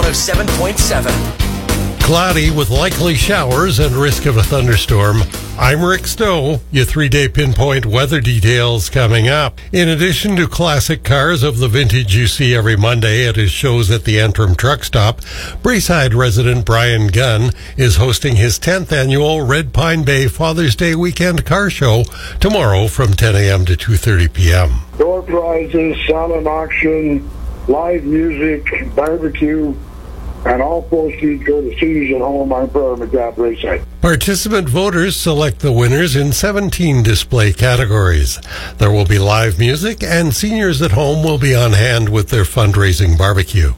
107.7. Cloudy with likely showers and risk of a thunderstorm. I'm Rick Stowe. Your 3-day pinpoint weather details coming up. In addition to classic cars of the vintage you see every Monday at his shows at the Antrim Truck Stop, Braeside resident Brian Gunn is hosting his 10th annual Red Pine Bay Father's Day Weekend Car Show tomorrow from 10 a.m. to 2:30 p.m. Door prizes, silent auction, live music, barbecue, and all proceeds go to Citizen Home on McGrath Braeside. Participant voters select the winners in 17 display categories. There will be live music, and seniors at home will be on hand with their fundraising barbecue.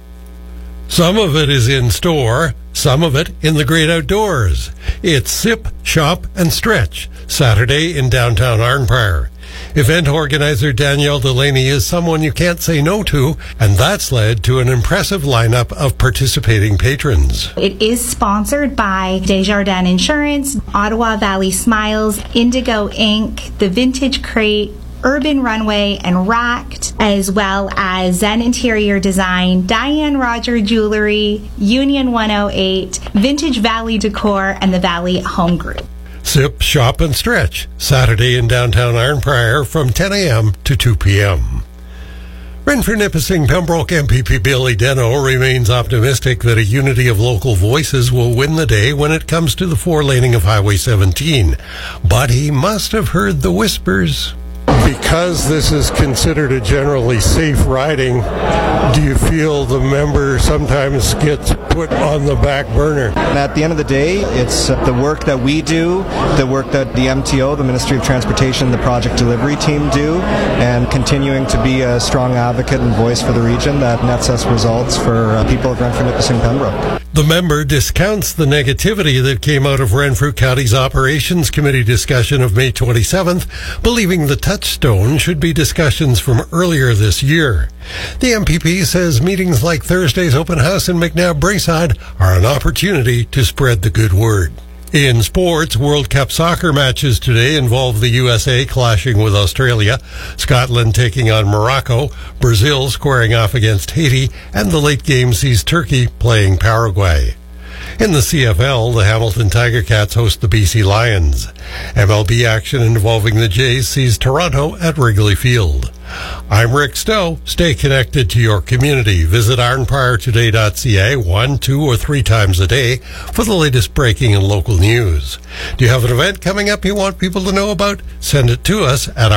Some of it is in store, some of it in the great outdoors. It's Sip, Shop, and Stretch, Saturday in downtown Arnprior. Event organizer Danielle Delaney is someone you can't say no to, and that's led to an impressive lineup of participating patrons. It is sponsored by Desjardins Insurance, Ottawa Valley Smiles, Indigo Inc., The Vintage Crate, Urban Runway, and Racked, as well as Zen Interior Design, Diane Roger Jewelry, Union 108, Vintage Valley Decor, and the Valley Home Group. Sip, Shop, and Stretch, Saturday in downtown Arnprior from 10 a.m. to 2 p.m. Renfrew Nipissing Pembroke MPP Billy Deno remains optimistic that a unity of local voices will win the day when it comes to the four-laning of Highway 17. But he must have heard the whispers. Because this is considered a generally safe riding, do you feel the member sometimes gets put on the back burner? And at the end of the day, it's the work that we do, the work that the MTO, the Ministry of Transportation, the project delivery team do, and continuing to be a strong advocate and voice for the region that nets us results for people of Renfrew, Nipissing, Pembroke. The member discounts the negativity that came out of Renfrew County's Operations Committee discussion of May 27th, believing the touchstone should be discussions from earlier this year. The MPP says meetings like Thursday's open house in McNabb Braeside are an opportunity to spread the good word. In sports, World Cup soccer matches today involve the USA clashing with Australia, Scotland taking on Morocco, Brazil squaring off against Haiti, and the late game sees Turkey playing Paraguay. In the CFL, the Hamilton Tiger Cats host the BC Lions. MLB action involving the Jays sees Toronto at Wrigley Field. I'm Rick Stowe. Stay connected to your community. Visit arnpriortoday.ca 1, 2, or 3 times a day for the latest breaking and local news. Do you have an event coming up you want people to know about? Send it to us at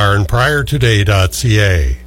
arnpriortoday.ca.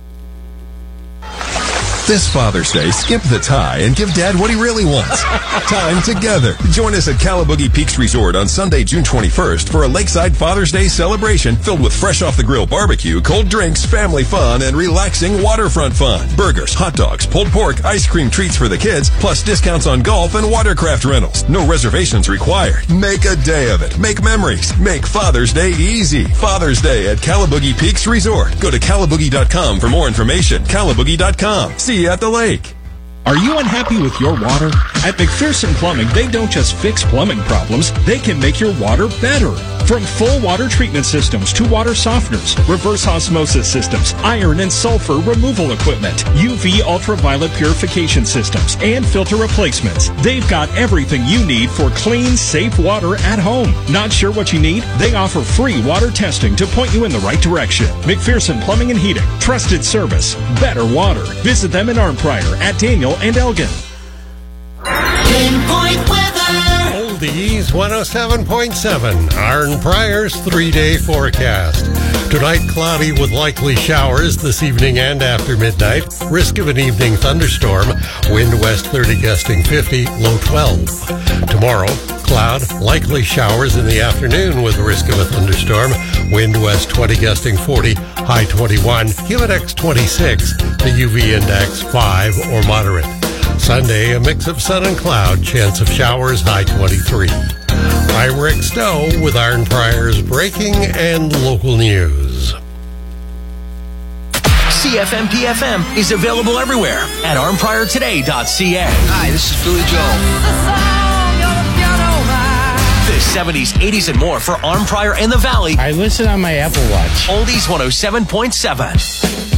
This Father's Day, skip the tie and give Dad what he really wants. Time together. Join us at Calabugie Peaks Resort on Sunday, June 21st for a lakeside Father's Day celebration filled with fresh off the grill barbecue, cold drinks, family fun, and relaxing waterfront fun. Burgers, hot dogs, pulled pork, ice cream treats for the kids, plus discounts on golf and watercraft rentals. No reservations required. Make a day of it. Make memories. Make Father's Day easy. Father's Day at Calabugie Peaks Resort. Go to calabugie.com for more information. Calabugie.com. See you at the lake. Are you unhappy with your water? At McPherson Plumbing, they don't just fix plumbing problems, they can make your water better. From full water treatment systems to water softeners, reverse osmosis systems, iron and sulfur removal equipment, UV ultraviolet purification systems, and filter replacements. They've got everything you need for clean, safe water at home. Not sure what you need? They offer free water testing to point you in the right direction. McPherson Plumbing and Heating. Trusted service. Better water. Visit them in Arnprior at Daniel and Elgin. Pinpoint weather. Oldies 107.7, Arnprior's 3-day forecast. Tonight, cloudy with likely showers this evening and after midnight. Risk of an evening thunderstorm. Wind west 30 gusting 50, low 12. Tomorrow, cloud, likely showers in the afternoon with risk of a thunderstorm. Wind west 20 gusting 40, high 21. Humidex 26, the UV index 5 or moderate. Sunday, a mix of sun and cloud, chance of showers, high 23. I'm Rick Stowe with Arnprior's breaking and local news. CFMPFM is available everywhere at arnpriortoday.ca. Hi, this is Billy Joel. The 70s, 80s, and more for Arnprior and the Valley. I listen on my Apple Watch. Oldies 107.7.